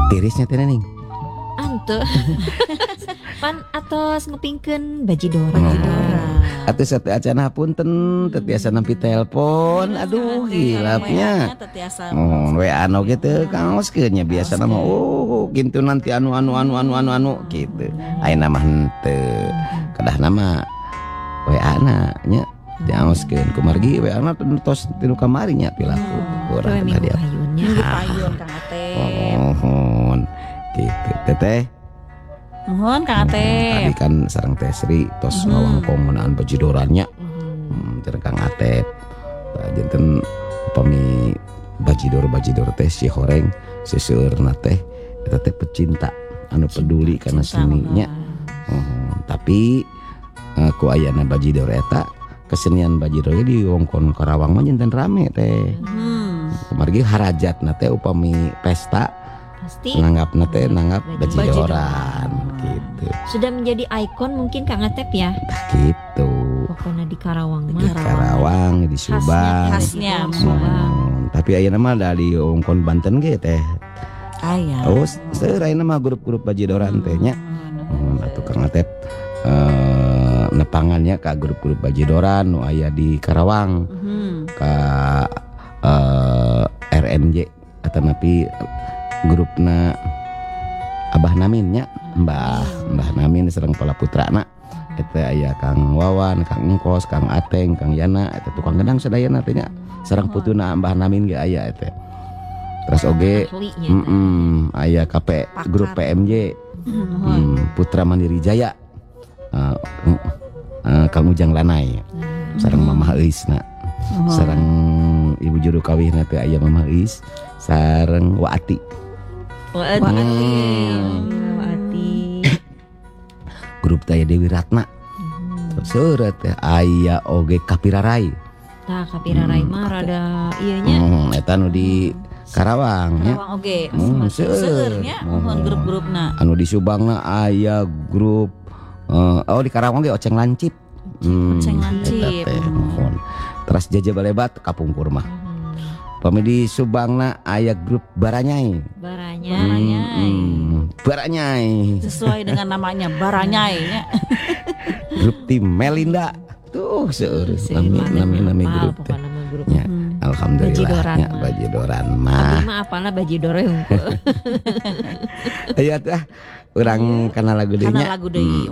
Tirisnya teh ning. Ante. Pan atos ngepingkeun bajidora. Atuh sate acana punten teu tiasa nampi telepon. Aduh hilapnya. WA anu gitu kaoskeun nya biasa mah kitu nanti anu gitu. Ayeuna mah henteu. Kedah nama WA na nya diaoskeun kumargi WA na tos tinu kamari nya pilaku. Urang tadi payunnya. Payun Kang Atep. Mohon gitu teteh. Mohon Kang Atep. Tadi kan sareng Teh Sri tos ngawangkong ngeunaan bajidorannya. Jeung Kang Atep. Janten upami bajidor teh si horeng seseueurna teh eta teh pecinta anu peduli kana seninya. Tapi ku ayana bajidor eta kesenian bajidor di wongkon Karawang mah janten rame teh. Kumargi harajatna teh upami pesta pasti nanggapna teh nanggap bajidoran gitu. Sudah menjadi ikon mungkin Kang Atep ya. Gitu. Pokoknya di Karawang mah. Di Karawang, di Subang. Khasnya. Tapi ayeuna mah da di wongkon Banten ge teh. Aya. Oh, seureuna mah grup-grup bajidoran teh nya. Atuh Kang Atep nepangannya ka grup-grup bajidoran nu aya di Karawang. Ka RMJ atau napi grupna Abah Namin nya Mbah Namin sareng pala putrana eta aya Kang Wawan, Kang Engkos, Kang Ateng, Kang Yana eta tukang gedang sadayana teh nya sareng putuna Mbah Namin ge aya eta. Terus oge aya KP grup PMJ Putra Mandiri Jaya Kang Ujang Lanai sareng Mamah Eisna sareng ibu juru kawihna teh aya Mamah Eis sareng Waati. Grup teh Dewi Ratna. Seureut teh aya oge Kapirarai. Tah Kapirarai mah rada ieu nya. Eta nu di Karawang nya. Karawang oge. Seueur nya mohon grup-grupna. Anu di Subangna aya grup di Karawang ge Oceng Lancip. Oceng Lancip. Mohon. Terus Jaja Balebat kapungkur mah. Pami di Subangna aya grup Baranyai. Baranyai. Sesuai dengan namanya Baranyai nya. Grup tim Melinda. Tuh seueur nami grup teh. Ya, alhamdulillah nya bajidoran mah. Abi mah apana bajidore hungkul. Aya tah urang kana lagu deui nya.